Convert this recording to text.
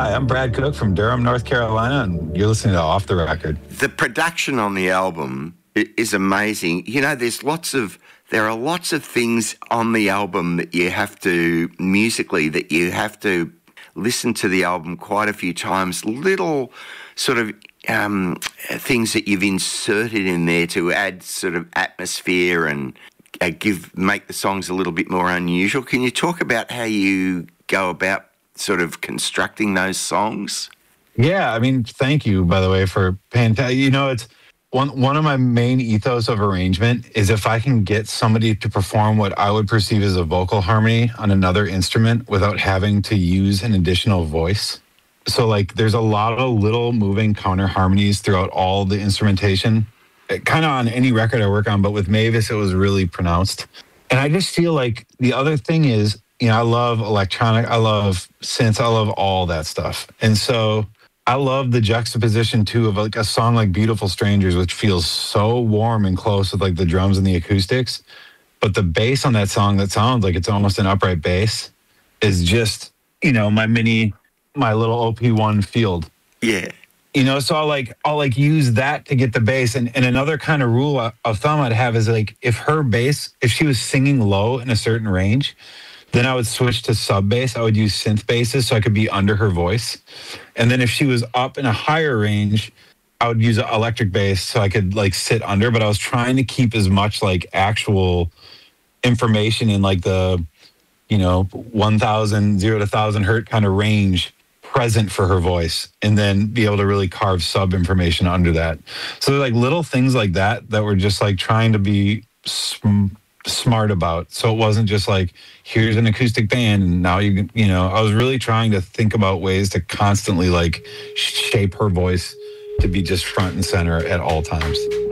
Hi, I'm Brad Cook from Durham, North Carolina, and you're listening to Off the Record. The production on the album is amazing. You know, there are lots of things on the album that you have to, musically, that you have to listen to the album quite a few times. Little sort of things that you've inserted in there to add sort of atmosphere and make the songs a little bit more unusual. Can you talk about how you go about sort of constructing those songs? Yeah, I mean, thank you, by the way, for paying attention. You know, it's one of my main ethos of arrangement is if I can get somebody to perform what I would perceive as a vocal harmony on another instrument without having to use an additional voice. So, like, there's a lot of little moving counter harmonies throughout all the instrumentation, kind of on any record I work on, but with Mavis, it was really pronounced. And I just feel like the other thing is, you know, I love electronic, I love synths, I love all that stuff. And so I love the juxtaposition too of like a song like Beautiful Strangers, which feels so warm and close with like the drums and the acoustics. But the bass on that song that sounds like it's almost an upright bass is just, you know, my little OP1 field. Yeah. You know, so I'll use that to get the bass. And another kind of rule of thumb I'd have is like if she was singing low in a certain range, then I would switch to sub bass. I would use synth basses so I could be under her voice. And then if she was up in a higher range, I would use an electric bass so I could like sit under. But I was trying to keep as much like actual information in like the, you know, 1,000, 0 to 1,000 hertz kind of range present for her voice, and then be able to really carve sub information under that. So like little things like that were just like trying to be smart about. So it wasn't just like, here's an acoustic band and now you know, I was really trying to think about ways to constantly like shape her voice to be just front and center at all times.